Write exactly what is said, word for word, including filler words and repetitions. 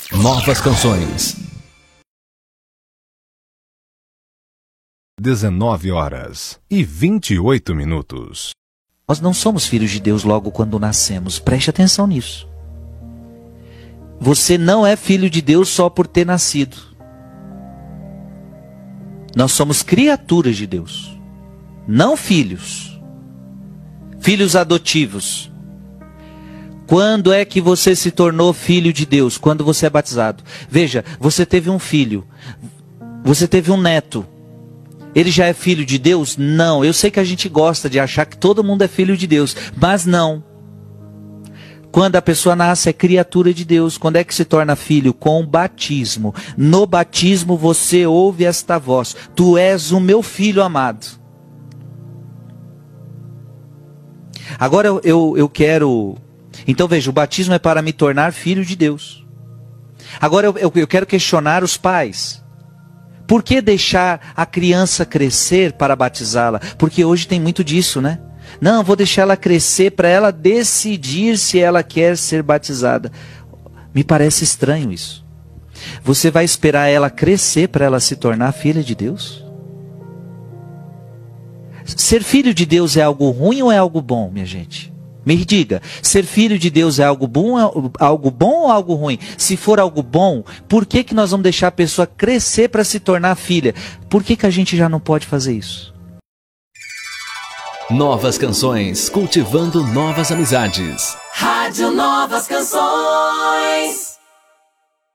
Novas canções. dezenove horas e vinte e oito minutos. Nós não somos filhos de Deus logo quando nascemos. Preste atenção nisso. Você não é filho de Deus só por ter nascido. Nós somos criaturas de Deus, não filhos. Filhos adotivos. Quando é que você se tornou filho de Deus? Quando você é batizado. Veja, você teve um filho, você teve um neto. Ele já é filho de Deus? Não. Eu sei que a gente gosta de achar que todo mundo é filho de Deus, mas não. Quando a pessoa nasce, é criatura de Deus. Quando é que se torna filho? Com o batismo. No batismo você ouve esta voz: tu és o meu filho amado. Agora eu, eu, eu quero... Então veja, o batismo é para me tornar filho de Deus. Agora eu, eu, eu quero questionar os pais. Por que deixar a criança crescer para batizá-la? Porque hoje tem muito disso, né? Não, vou deixar ela crescer para ela decidir se ela quer ser batizada. Me parece estranho isso. Você vai esperar ela crescer para ela se tornar filha de Deus? Ser filho de Deus é algo ruim ou é algo bom, minha gente? Me diga, ser filho de Deus é algo bom, algo bom ou algo ruim? Se for algo bom, por que que nós vamos deixar a pessoa crescer para se tornar filha? Por que que a gente já não pode fazer isso? Novas canções, cultivando novas amizades. Rádio Novas Canções.